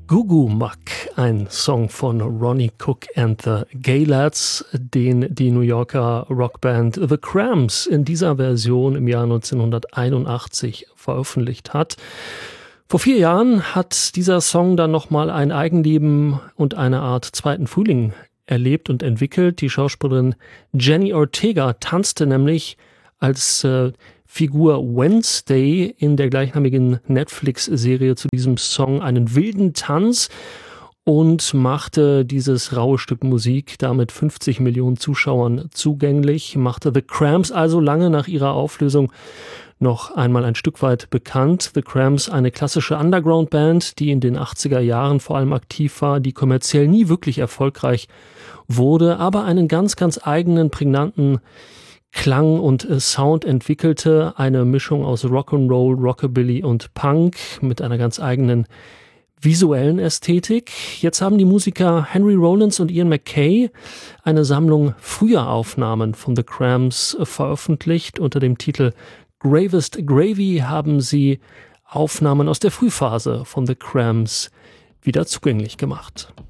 Goo Muck, ein Song von Ronnie Cook and the Gaylads, den die New Yorker Rockband The Cramps in dieser Version im Jahr 1981 veröffentlicht hat. Vor 4 Jahren hat dieser Song dann nochmal ein Eigenleben und eine Art zweiten Frühling erlebt und entwickelt. Die Schauspielerin Jenny Ortega tanzte nämlich als Figur Wednesday in der gleichnamigen Netflix-Serie zu diesem Song einen wilden Tanz und machte dieses raue Stück Musik damit 50 Millionen Zuschauern zugänglich, machte The Cramps also lange nach ihrer Auflösung noch einmal ein Stück weit bekannt. The Cramps, eine klassische Underground-Band, die in den 80er Jahren vor allem aktiv war, die kommerziell nie wirklich erfolgreich wurde, aber einen ganz, ganz eigenen, prägnanten Klang und Sound entwickelte, eine Mischung aus Rock'n'Roll, Rockabilly und Punk mit einer ganz eigenen visuellen Ästhetik. Jetzt haben die Musiker Henry Rollins und Ian MacKaye eine Sammlung früher Aufnahmen von The Cramps veröffentlicht. Unter dem Titel Gravest Gravy haben sie Aufnahmen aus der Frühphase von The Cramps wieder zugänglich gemacht.